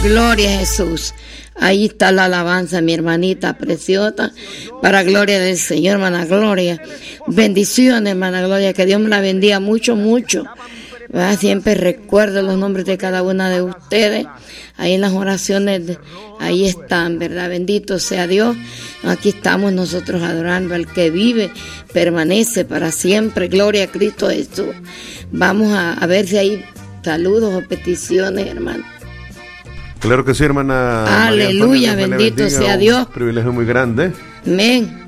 Gloria a Jesús. Ahí está la alabanza, mi hermanita preciosa, para gloria del Señor, hermana Gloria. Bendiciones, hermana Gloria, que Dios me la bendiga mucho, mucho. ¿Verdad? Siempre recuerdo los nombres de cada una de ustedes. Ahí en las oraciones, ahí están, ¿verdad? Bendito sea Dios. Aquí estamos nosotros adorando al que vive, permanece para siempre. Gloria a Cristo Jesús. Vamos a ver si hay saludos o peticiones, hermano. Claro que sí, hermana. Aleluya, bendito sea Dios. Un privilegio muy grande. Amén.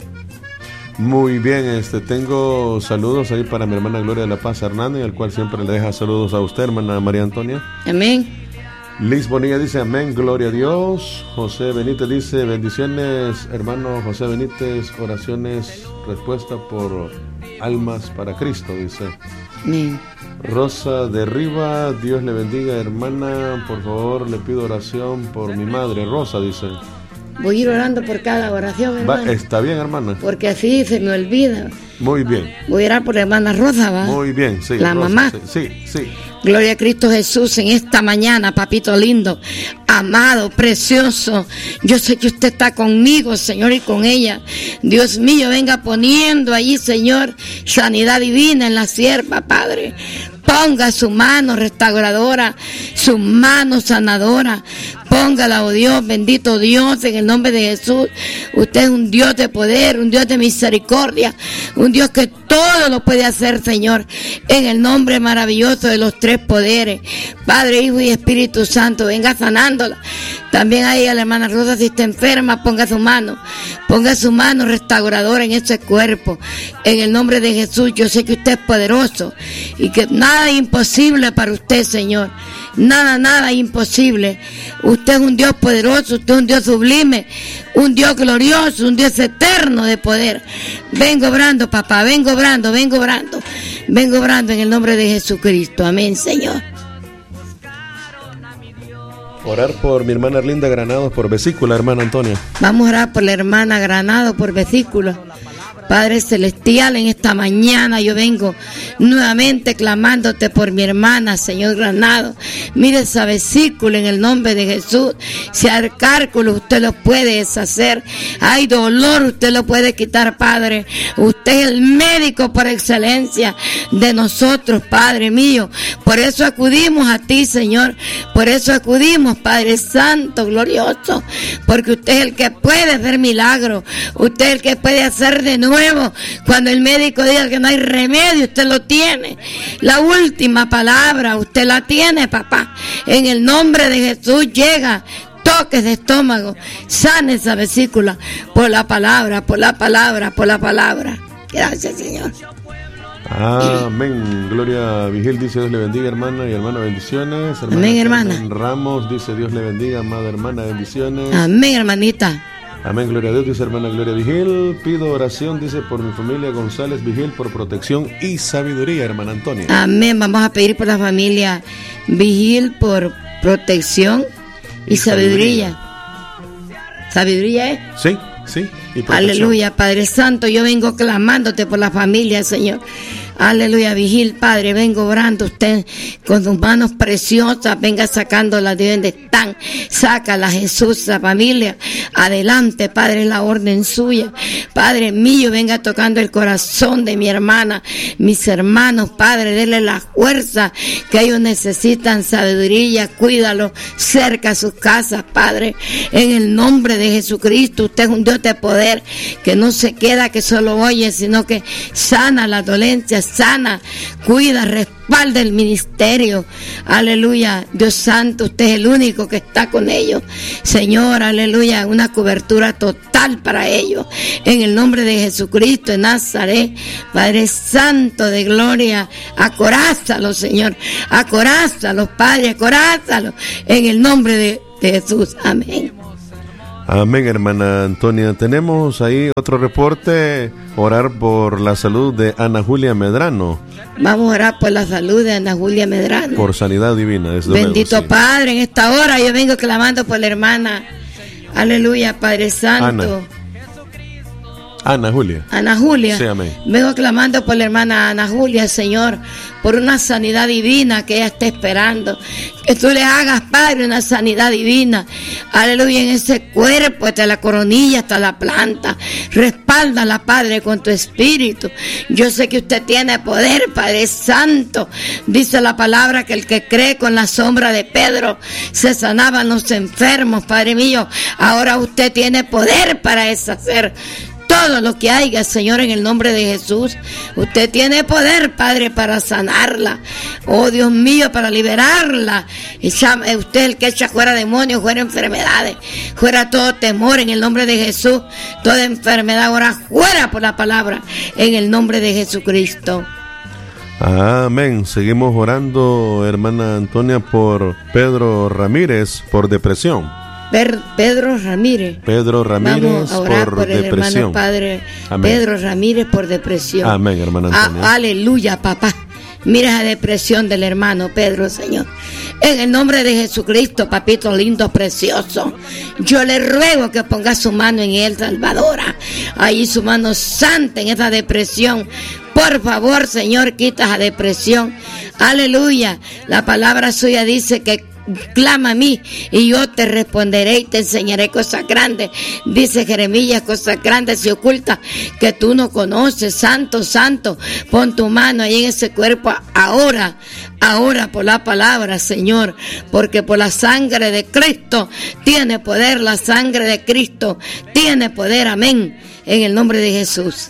Muy bien, tengo saludos ahí para mi hermana Gloria de la Paz Hernández, al cual siempre le deja saludos a usted, hermana María Antonia. Amén. Liz Bonilla dice amén, gloria a Dios. José Benítez dice bendiciones, hermano José Benítez, oraciones, respuesta por almas para Cristo, dice. Amén. Rosa de Riva, Dios le bendiga, hermana, por favor le pido oración por mi madre. Rosa dice. Voy a ir orando por cada oración, hermano. Está bien, hermana. Porque así se me olvida. Muy bien. Voy a orar por la hermana Rosa, ¿va? Muy bien, sí. La Rosa, mamá. Sí. Gloria a Cristo Jesús en esta mañana, papito lindo, amado, precioso. Yo sé que usted está conmigo, Señor, y con ella. Dios mío, venga poniendo allí, Señor, sanidad divina en la sierva, Padre. Ponga su mano restauradora, su mano sanadora. Póngala, oh Dios, bendito Dios, en el nombre de Jesús. Usted es un Dios de poder, un Dios de misericordia, un Dios que todo lo puede hacer, Señor, en el nombre maravilloso de los tres poderes, Padre, Hijo y Espíritu Santo. Venga sanándola. También ahí a la hermana Rosa, si está enferma, ponga su mano restauradora en ese cuerpo, en el nombre de Jesús. Yo sé que usted es poderoso y que nada es imposible para usted, Señor. Nada es imposible. Usted es un Dios poderoso, usted es un Dios sublime, un Dios glorioso, un Dios eterno de poder. Vengo obrando, papá, vengo obrando en el nombre de Jesucristo. Amén, Señor. Orar por mi hermana Erlinda Granados por vesícula, hermana Antonia. Vamos a orar por la hermana Granados por vesícula. Padre Celestial, en esta mañana yo vengo nuevamente clamándote por mi hermana, Señor Granado. Mire esa vesícula en el nombre de Jesús. Si hay cálculos, usted lo puede deshacer. Hay dolor, usted lo puede quitar, Padre. Usted es el médico por excelencia de nosotros, Padre mío. Por eso acudimos a ti, Señor. Por eso acudimos, Padre Santo, glorioso. Porque usted es el que puede hacer milagros. Usted es el que puede hacer de nuevo. Cuando el médico diga que no hay remedio, usted lo tiene. La última palabra, usted la tiene, papá. En el nombre de Jesús llega. Toques de estómago. Sane esa vesícula por la palabra. Gracias, Señor. Amén. Gloria Vigil dice Dios le bendiga, hermana y hermana, bendiciones. Amén, hermana. Ramos dice Dios le bendiga, amada hermana, bendiciones. Amén, hermanita. Amén, gloria a Dios, dice hermana Gloria Vigil. Pido oración, dice, por mi familia González Vigil, por protección y sabiduría, hermana Antonia. Amén, vamos a pedir por la familia Vigil por protección y sabiduría. ¿Sabiduría es? Sí. Aleluya, Padre Santo, yo vengo clamándote por la familia, Señor. Aleluya, Vigil, Padre, vengo orando usted con sus manos preciosas, venga sacándolas de donde están, sácala, Jesús, la familia, adelante, Padre, es la orden suya. Padre mío, venga tocando el corazón de mi hermana, mis hermanos, Padre, denle la fuerza que ellos necesitan, sabiduría, cuídalo, cerca a sus casas, Padre, en el nombre de Jesucristo. Usted es un Dios de poder, que no se queda, que solo oye, sino que sana la dolencia, sana, cuida, respalda el ministerio. Aleluya, Dios santo, usted es el único que está con ellos, Señor. Aleluya, una cobertura total para ellos, en el nombre de Jesucristo de Nazaret. Padre santo de gloria, acorázalos, Señor, acorázalos, Padre, acorázalos, en el nombre de Jesús. Amén. Amén, hermana Antonia. Tenemos ahí otro reporte, orar por la salud de Ana Julia Medrano. Vamos a orar por la salud de Ana Julia Medrano. Por sanidad divina. Bendito luego, sí. Padre, en esta hora yo vengo clamando por la hermana. Aleluya, Padre Santo. Ana Julia. Ana Julia. Sí, amén. Vengo clamando por la hermana Ana Julia, Señor, por una sanidad divina que ella está esperando. Que tú le hagas, Padre, una sanidad divina. Aleluya, en ese cuerpo, hasta la coronilla, hasta la planta. Respáldala, Padre, con tu espíritu. Yo sé que usted tiene poder, Padre Santo. Dice la palabra que el que cree con la sombra de Pedro se sanaban los enfermos, Padre mío. Ahora usted tiene poder para deshacer todo lo que haya, Señor, en el nombre de Jesús. Usted tiene poder, Padre, para sanarla. Oh, Dios mío, para liberarla. Usted el que echa fuera demonios, fuera enfermedades, fuera todo temor en el nombre de Jesús. Toda enfermedad ahora fuera por la palabra en el nombre de Jesucristo. Amén. Seguimos orando, hermana Antonia, por Pedro Ramírez, por depresión. Pedro Ramírez. Vamos a orar por el depresión. Hermano Padre. Amén. Pedro Ramírez por depresión. Amén, hermana Antonia. Aleluya, papá. Mira esa depresión del hermano Pedro, Señor. En el nombre de Jesucristo, papito lindo, precioso. Yo le ruego que ponga su mano en él, Salvadora. Ahí su mano santa en esa depresión. Por favor, Señor, quita esa depresión. Aleluya. La palabra suya dice que clama a mí y yo te responderé y te enseñaré cosas grandes. Dice Jeremías, cosas grandes y ocultas que tú no conoces. Santo, santo, pon tu mano ahí en ese cuerpo ahora por la palabra, Señor, porque por la sangre de Cristo tiene poder. La sangre de Cristo tiene poder. Amén, en el nombre de Jesús.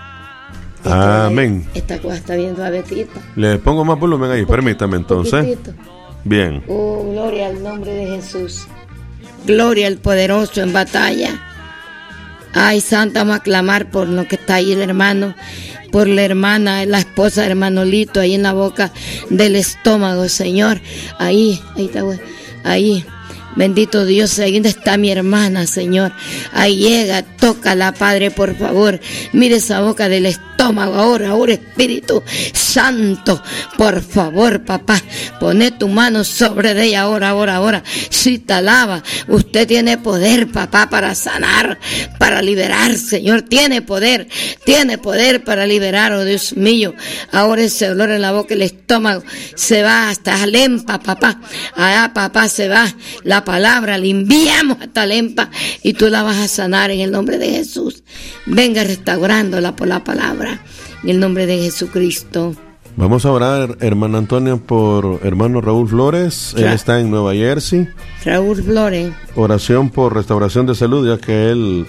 Amén. Esta cosa está bien suavecita. Le pongo más volumen ahí, permítame entonces. Bien. Oh, gloria al nombre de Jesús. Gloria al poderoso en batalla. Ay, Santa, vamos a clamar por lo que está ahí el hermano, por la hermana, la esposa de hermano Lito, ahí en la boca del estómago, Señor. Ahí está, ahí. Bendito Dios, ahí donde está mi hermana, Señor. Ahí llega, tócala, Padre, por favor. Mire esa boca del estómago ahora, Espíritu Santo. Por favor, papá, pone tu mano sobre ella ahora. Si te alaba, usted tiene poder, papá, para sanar, para liberar, Señor. Tiene poder para liberar, oh Dios mío. Ahora ese dolor en la boca, el estómago, se va hasta Lempa, papá. Allá, papá, se va. La palabra, le enviamos hasta Lempa y tú la vas a sanar en el nombre de Jesús. Venga restaurándola por la palabra en el nombre de Jesucristo. Vamos a orar, hermana Antonia, por hermano Raúl Flores. Él está en Nueva Jersey. Raúl Flores. Oración por restauración de salud, ya que él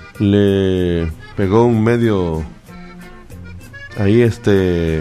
le pegó un medio ahí de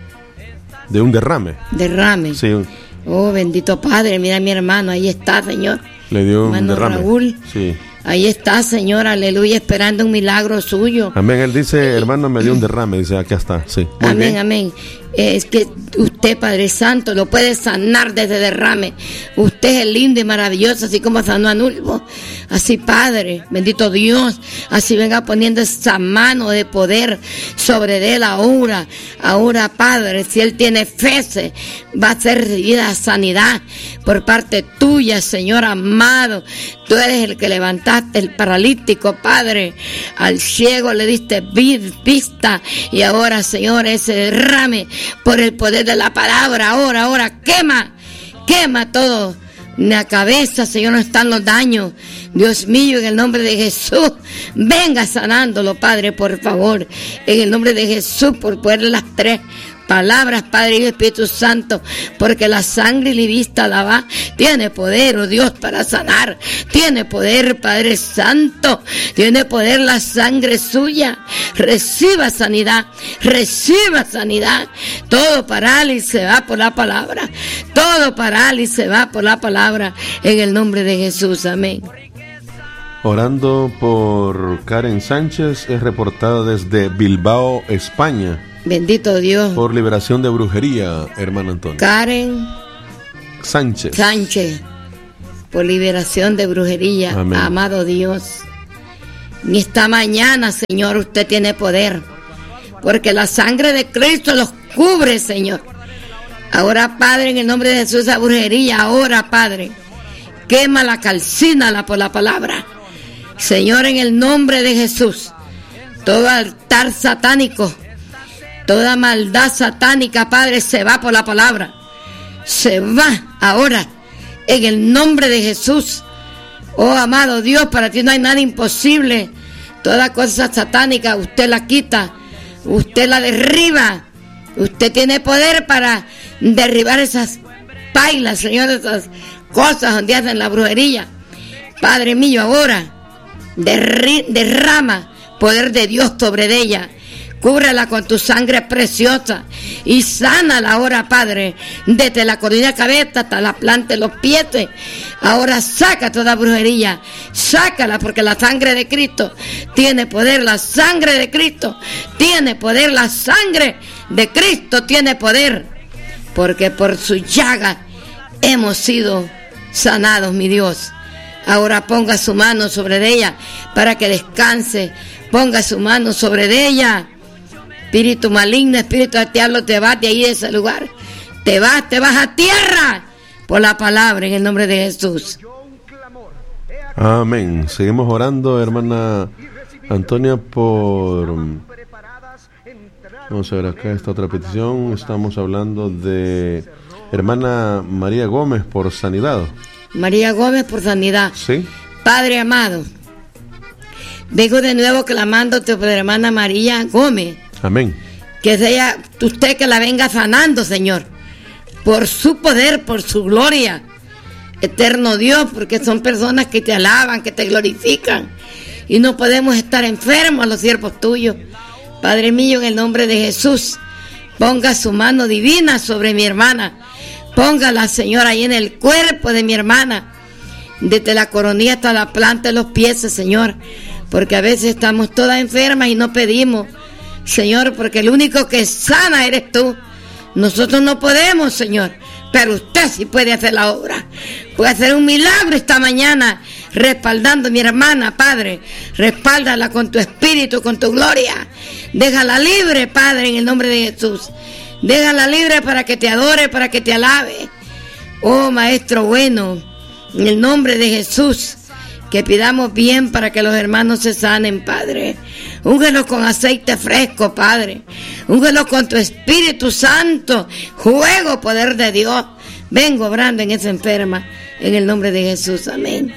un derrame. Sí. Oh, bendito Padre, mira a mi hermano, ahí está, Señor. Le dio hermano un derrame. Raúl. Sí. Ahí está, Señor, aleluya, esperando un milagro suyo. Amén, él dice, hermano, me dio un derrame, dice, aquí está, sí. Muy amén, bien. Amén. Es que usted, Padre Santo, lo puede sanar desde derrame. Usted es lindo y maravilloso, así como sanó a Nulbo. Así, Padre, bendito Dios, así venga poniendo esa mano de poder sobre él ahora. Ahora, Padre, si él tiene fe, va a ser recibida sanidad por parte tuya, Señor amado. Tú eres el que levantaste el paralítico, Padre. Al ciego le diste vista. Y ahora, Señor, ese derrame por el poder de la palabra. Ahora, quema todo. En la cabeza, Señor, no están los daños. Dios mío, en el nombre de Jesús, venga sanándolo, Padre, por favor. En el nombre de Jesús, por poder de las tres palabras, Padre y Espíritu Santo, porque la sangre y la vista la va, tiene poder, oh Dios, para sanar, tiene poder, Padre Santo, tiene poder la sangre suya. Reciba sanidad, todo parálisis se va por la palabra, en el nombre de Jesús, amén. Orando por Karen Sánchez, es reportada desde Bilbao, España. Bendito Dios. Por liberación de brujería, hermano Antonio. Karen Sánchez, por liberación de brujería. Amén. Amado Dios. En esta mañana, Señor, usted tiene poder, porque la sangre de Cristo los cubre, Señor. Ahora, Padre, en el nombre de Jesús, esa brujería, ahora, Padre, quémala, calcínala por la palabra. Señor, en el nombre de Jesús, todo altar satánico, toda maldad satánica, Padre, se va por la palabra. Se va ahora, en el nombre de Jesús. Oh, amado Dios, para ti no hay nada imposible. Toda cosa satánica, usted la quita, usted la derriba. Usted tiene poder para derribar esas pailas, Señor, esas cosas donde hacen la brujería. Padre mío, ahora derrama poder de Dios sobre ella. Cúbrela con tu sangre preciosa y sánala ahora, Padre, desde la corona de cabeza hasta la planta de los pies. Ahora saca toda brujería, sácala, porque la sangre de Cristo tiene poder, la sangre de Cristo tiene poder, la sangre de Cristo tiene poder, porque por su llaga hemos sido sanados, mi Dios. Ahora ponga su mano sobre ella para que descanse, ponga su mano sobre ella. Espíritu maligno, espíritu del diablo, te vas de ahí, de ese lugar. Te vas a tierra por la palabra en el nombre de Jesús. Amén. Seguimos orando, hermana Antonia, por... Vamos a ver acá esta otra petición. Estamos hablando de hermana María Gómez por sanidad. María Gómez por sanidad. Sí. Padre amado, vengo de nuevo clamándote por hermana María Gómez. Amén. Que sea usted que la venga sanando, Señor, por su poder, por su gloria. Eterno Dios, porque son personas que te alaban, que te glorifican, y no podemos estar enfermos los siervos tuyos. Padre mío, en el nombre de Jesús, ponga su mano divina sobre mi hermana. Póngala, Señor, ahí en el cuerpo de mi hermana, desde la coronilla hasta la planta de los pies, Señor, porque a veces estamos todas enfermas y no pedimos, Señor, porque el único que sana eres tú. Nosotros no podemos, Señor, pero usted sí puede hacer la obra. Puede hacer un milagro esta mañana, respaldando a mi hermana, Padre. Respáldala con tu espíritu, con tu gloria. Déjala libre, Padre, en el nombre de Jesús. Déjala libre para que te adore, para que te alabe. Oh, Maestro bueno, en el nombre de Jesús, que pidamos bien para que los hermanos se sanen, Padre. Úngelos con aceite fresco, Padre. Úngelos con tu Espíritu Santo. Juego, poder de Dios. Vengo obrando en esa enferma, en el nombre de Jesús. Amén.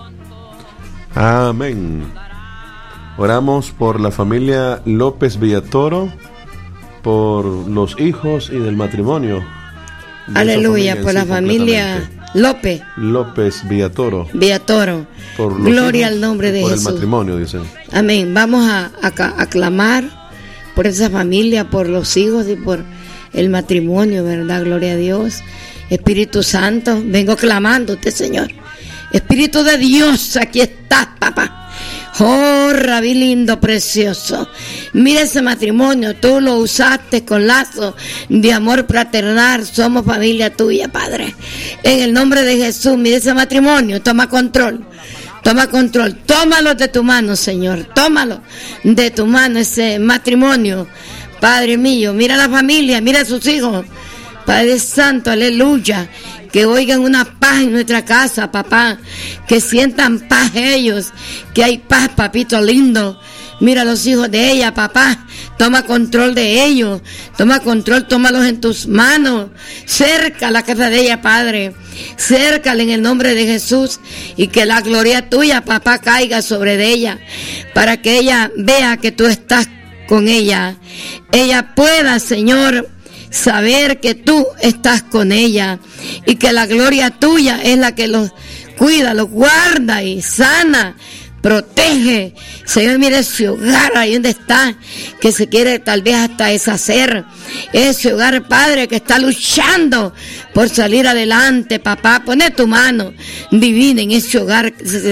Amén. Oramos por la familia López Villatoro, por los hijos y del matrimonio. Aleluya, por la familia López Villatoro. Por gloria al nombre de Jesús. Por el matrimonio, dicen. Amén. Vamos a clamar por esa familia, por los hijos y por el matrimonio, ¿verdad? Gloria a Dios. Espíritu Santo, vengo clamándote, Señor. Espíritu de Dios, aquí estás, papá. Oh, Rabí lindo, precioso. Mira ese matrimonio, tú lo usaste con lazo de amor fraternal. Somos familia tuya, Padre. En el nombre de Jesús, mira ese matrimonio, toma control. Toma control, tómalo de tu mano, Señor. Tómalo de tu mano ese matrimonio, Padre mío. Mira la familia, mira a sus hijos. Padre Santo, aleluya. Que oigan una paz en nuestra casa, papá. Que sientan paz ellos. Que hay paz, papito lindo. Mira a los hijos de ella, papá. Toma control de ellos. Toma control, tómalos en tus manos. Cerca la casa de ella, Padre. Cércala en el nombre de Jesús. Y que la gloria tuya, papá, caiga sobre de ella. Para que ella vea que tú estás con ella. Ella pueda, Señor, saber que tú estás con ella y que la gloria tuya es la que los cuida, los guarda y sana, protege. Señor, mire ese hogar ahí donde está, que se quiere tal vez hasta deshacer. Ese hogar, Padre, que está luchando por salir adelante, papá. Pone tu mano divina en ese hogar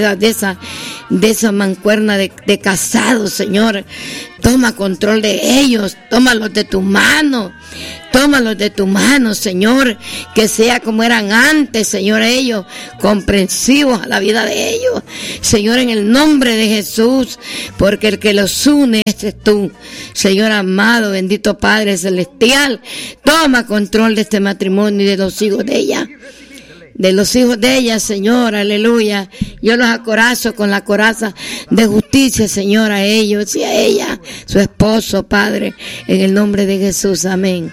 de esa mancuerna de casados, Señor. Toma control de ellos, tómalos de tu mano. Tómalos de tu mano, Señor, que sea como eran antes, Señor, ellos, comprensivos a la vida de ellos, Señor, en el nombre de Jesús, porque el que los une, este es tú, Señor amado, bendito Padre Celestial, toma control de este matrimonio y de los hijos de ella. de los hijos de ella, Señor, aleluya. Yo los acorazo con la coraza de justicia, Señor, a ellos y a ella, su esposo, Padre, en el nombre de Jesús, amén.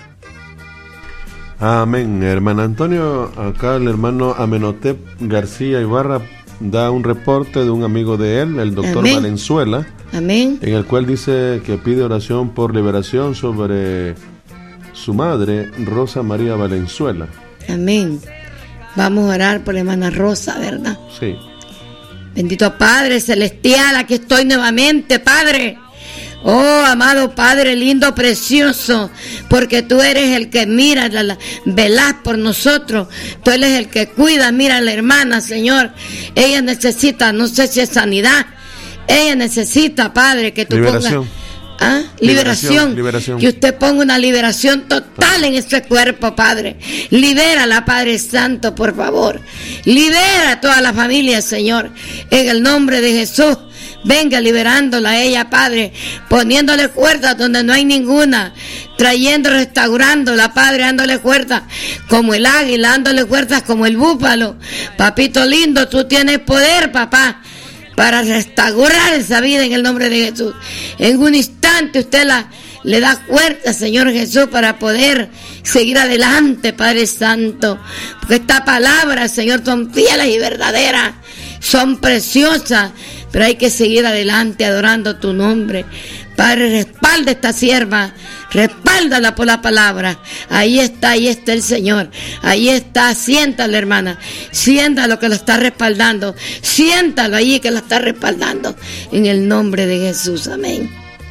Amén. Hermano Antonio, acá el hermano Amenhotep García Ibarra da un reporte de un amigo de él, el doctor Amén. Valenzuela, Amén. en el cual dice que pide oración por liberación sobre su madre, Rosa María Valenzuela. Amén. Vamos a orar por la hermana Rosa, ¿verdad? Sí. Bendito Padre Celestial, aquí estoy nuevamente, Padre. Oh, amado Padre lindo, precioso, porque tú eres el que mira, velás por nosotros, tú eres el que cuida. Mira a la hermana, Señor, ella necesita, no sé si es sanidad, ella necesita, Padre, que tú liberación. pongas liberación, que usted ponga una liberación total en este cuerpo, Padre. Libérala, Padre Santo, por favor. Libera a toda la familia, Señor, en el nombre de Jesús. Venga liberándola a ella, Padre, poniéndole cuerdas donde no hay ninguna, trayendo, restaurándola, Padre, dándole cuerdas como el águila, dándole cuerdas como el búfalo. Papito lindo, tú tienes poder, papá, para restaurar esa vida en el nombre de Jesús. En un instante usted le da fuerza, Señor Jesús, para poder seguir adelante, Padre Santo, porque esta palabra, Señor, son fieles y verdaderas, son preciosas, pero hay que seguir adelante adorando tu nombre. Padre, respalda esta sierva, respáldala por la palabra. Ahí está el Señor, ahí está, siéntalo, hermana, siéntalo que lo está respaldando, siéntalo ahí que lo está respaldando, en el nombre de Jesús, amén.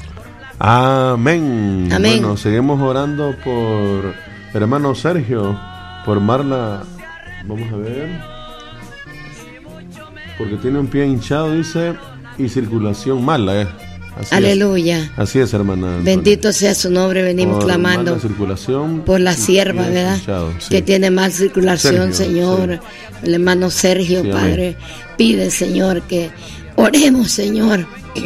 Amén. Amén. Bueno, seguimos orando por hermano Sergio, por Marla, vamos a ver, porque tiene un pie hinchado, dice, y circulación mala, Así aleluya. Es. Así es, hermana. Bendito sea su nombre, venimos por clamando por la sierva, ¿verdad? Hinchado, sí. Que tiene mal circulación, Sergio, Señor. Sí. El hermano Sergio, sí, Padre, pide, Señor, que oremos, Señor,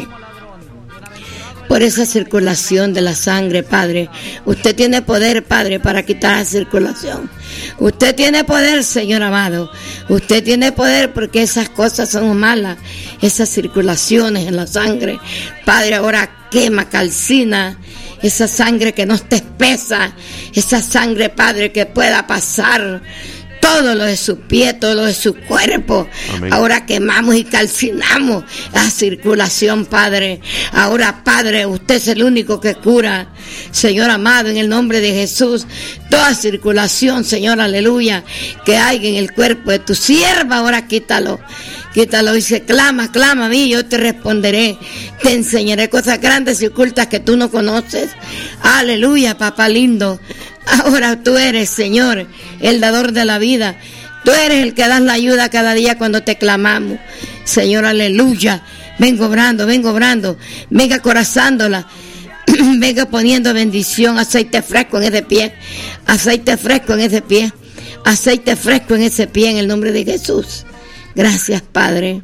por esa circulación de la sangre, Padre. Usted tiene poder, Padre, para quitar la circulación. Usted tiene poder, Señor amado. Usted tiene poder, porque esas cosas son malas, esas circulaciones en la sangre. Padre, ahora quema, calcina esa sangre que no te espesa, esa sangre, Padre, que pueda pasar todo lo de su pie, todo lo de su cuerpo. Amén. Ahora quemamos y calcinamos la circulación, Padre. Ahora, Padre, usted es el único que cura, Señor amado, en el nombre de Jesús. Toda circulación, Señor, aleluya, que hay en el cuerpo de tu sierva, ahora quítalo. Quítalo, dice, clama a mí, yo te responderé. Te enseñaré cosas grandes y ocultas que tú no conoces. Aleluya, papá lindo. Ahora tú eres, Señor, el dador de la vida. Tú eres el que das la ayuda cada día cuando te clamamos. Señor, aleluya. Vengo obrando. Venga corazándola. Venga poniendo bendición. Aceite fresco en ese pie. Aceite fresco en ese pie. Aceite fresco en ese pie en el nombre de Jesús. Gracias, Padre.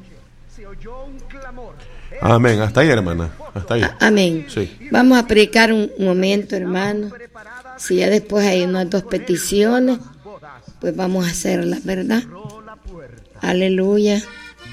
Amén. Hasta ahí, hermana. Hasta ahí. Amén. Sí. Vamos a predicar un momento, hermano. Si ya después hay unas 2 peticiones, pues vamos a hacerlas, ¿verdad? Aleluya.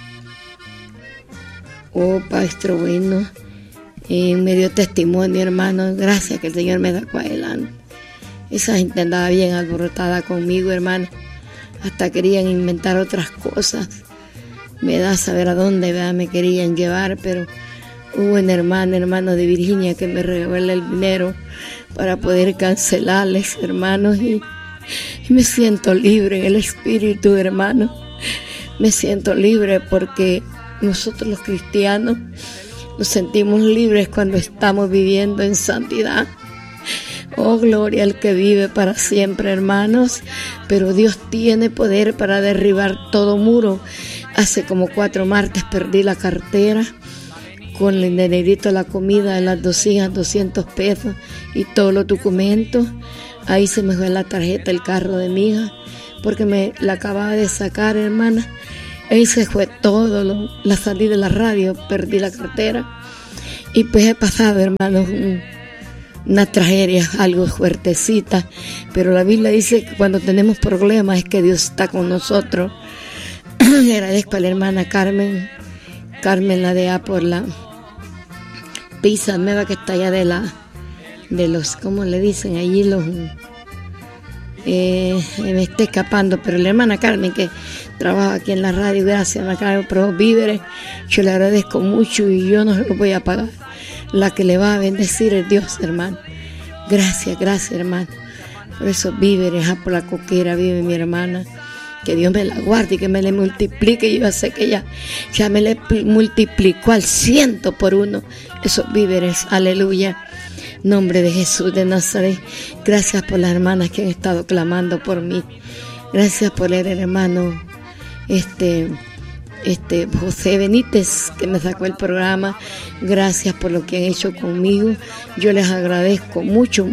Oh, Pastor, bueno, me dio testimonio, hermano. Gracias que el Señor me sacó adelante. Esa gente andaba bien alborotada conmigo, hermano. Hasta querían inventar otras cosas. Me da saber a dónde, ¿verdad? Me querían llevar, pero hubo un hermano de Virginia que me regaló el dinero para poder cancelarles, hermanos, y me siento libre en el espíritu, hermano. Me siento libre porque nosotros los cristianos nos sentimos libres cuando estamos viviendo en santidad. Oh, gloria al que vive para siempre, hermanos. Pero Dios tiene poder para derribar todo muro. Hace como 4 martes perdí la cartera con el dinerito de la comida de las 2 hijas, 200 pesos y todos los documentos. Ahí se me fue la tarjeta del carro de mi hija porque me la acababa de sacar, hermana. Ahí se fue todo, la salí de la radio, perdí la cartera. Y pues he pasado, hermanos, una tragedia, algo fuertecita, pero la Biblia dice que cuando tenemos problemas es que Dios está con nosotros. Le agradezco a la hermana Carmen la DA por la pizza nueva que está allá de los, ¿cómo le dicen? Allí los, me está escapando, pero la hermana Carmen que trabaja aquí en la radio, gracias, hermana Carmen, por los víveres, yo le agradezco mucho y yo no se lo voy a pagar. La que le va a bendecir es Dios, hermano. Gracias, hermano, por esos víveres, por la coquera vive mi hermana. Que Dios me la guarde y que me le multiplique. Yo sé que ella ya me le multiplicó al 100 esos víveres. Aleluya. Nombre de Jesús de Nazaret. Gracias por las hermanas que han estado clamando por mí. Gracias por el hermano José Benítez, que me sacó el programa. Gracias por lo que han hecho conmigo. Yo les agradezco mucho.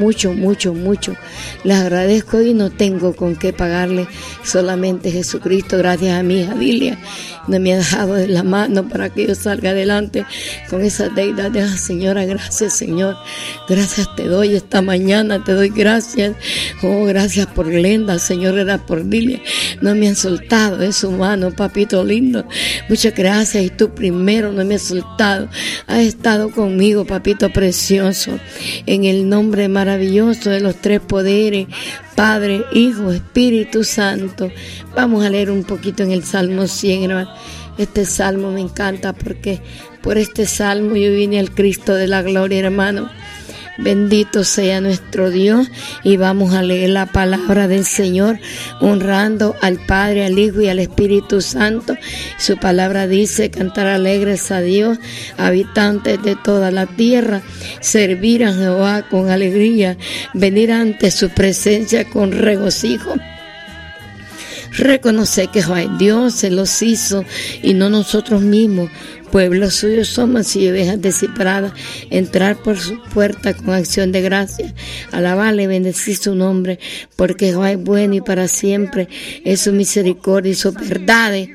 Les agradezco y no tengo con qué pagarle. Solamente Jesucristo, gracias a mi hija Dilia, no me ha dejado de la mano para que yo salga adelante con esas deidades. Señora, gracias, Señor. Gracias te doy esta mañana, te doy gracias. Oh, gracias por Glenda, Señor, era por Dilia. No me han soltado de su mano, papito lindo. Muchas gracias. Y tú primero no me has soltado. Has estado conmigo, papito precioso. En el nombre maravilloso de los tres poderes, Padre, Hijo, Espíritu Santo. Vamos a leer un poquito en el Salmo 100, hermano. Este salmo me encanta porque por este salmo yo vine al Cristo de la gloria, hermano. Bendito sea nuestro Dios, y vamos a leer la palabra del Señor honrando al Padre, al Hijo y al Espíritu Santo. Su palabra dice: cantar alegres a Dios, habitantes de toda la tierra, servir a Jehová con alegría, venir ante su presencia con regocijo. Reconocer que Dios se los hizo y no nosotros mismos. Pueblo suyo somos y ovejas descifradas. Entrar por su puerta con acción de gracia. Alabarle, bendecir su nombre, porque Jehová es bueno y para siempre es su misericordia y sus verdades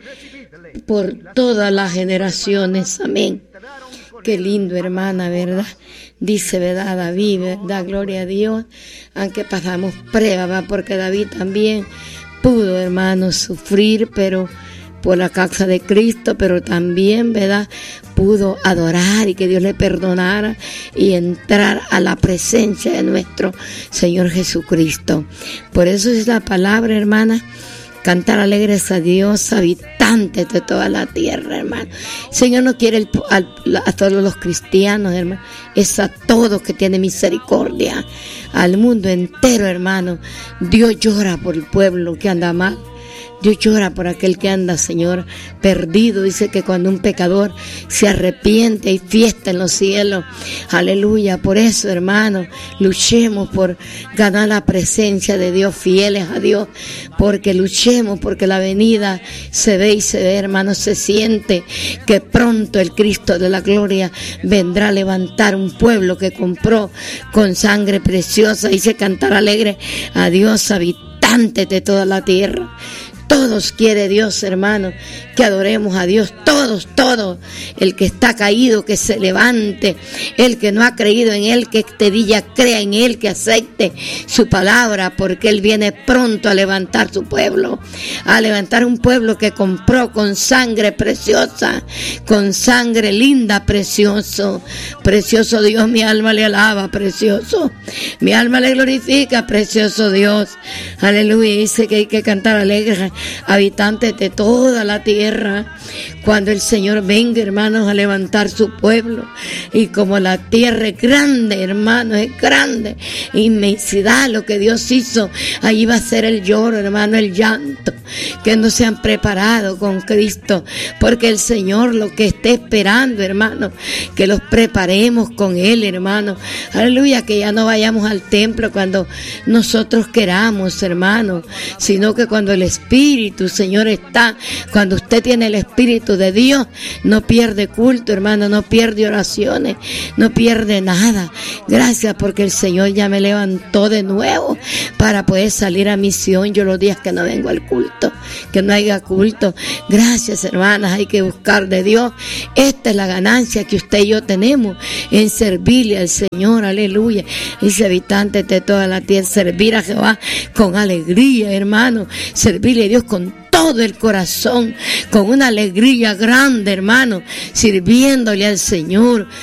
por todas las generaciones. Amén. Qué lindo, hermana, ¿verdad? Dice, ¿verdad? David, ¿verdad? Gloria a Dios. Aunque pasamos pruebas, porque David también pudo, hermano, sufrir, pero por la causa de Cristo, pero también, ¿verdad?, pudo adorar y que Dios le perdonara y entrar a la presencia de nuestro Señor Jesucristo. Por eso es la palabra, hermana, cantar alegres a Dios, habitantes de toda la tierra, hermano. El Señor no quiere a todos los cristianos, hermano, es a todos que tiene misericordia, al mundo entero, hermano. Dios llora por el pueblo que anda mal. Dios llora por aquel que anda, Señor, perdido. Dice que cuando un pecador se arrepiente hay fiesta en los cielos. Aleluya. Por eso, hermano, luchemos por ganar la presencia de Dios, fieles a Dios, porque luchemos, porque la venida se ve, hermano, se siente que pronto el Cristo de la gloria vendrá a levantar un pueblo que compró con sangre preciosa. Dice cantar alegre a Dios, habitantes de toda la tierra. Todos quiere Dios, hermano, que adoremos a Dios, todos. El que está caído, que se levante. El que no ha creído en Él, que este día crea en Él, que acepte su palabra, porque Él viene pronto a levantar su pueblo, a levantar un pueblo que compró con sangre preciosa, con sangre linda, precioso Dios. Mi alma le alaba, precioso. Mi alma le glorifica, precioso Dios. Aleluya. Dice que hay que cantar alegre, habitantes de toda la tierra, cuando el Señor venga, hermanos, a levantar su pueblo. Y como la tierra es grande, hermanos, es grande, inmensidad lo que Dios hizo, allí va a ser el lloro, hermano, el llanto, que no se han preparado con Cristo, porque el Señor lo que está esperando, hermano, que los preparemos con Él, hermano. Aleluya, que ya no vayamos al templo cuando nosotros queramos, hermano, sino que cuando el Espíritu Espíritu, Señor, está. Cuando usted tiene el Espíritu de Dios, no pierde culto, hermano, no pierde oraciones, no pierde nada. Gracias porque el Señor ya me levantó de nuevo para poder salir a misión. Yo los días que no vengo al culto, que no haya culto. Gracias, hermanas, hay que buscar de Dios. Esta es la ganancia que usted y yo tenemos en servirle al Señor, aleluya. Dice, habitantes de toda la tierra, servir a Jehová con alegría, hermano, servirle a Dios con todo el corazón, con una alegría grande, hermano, sirviéndole al Señor.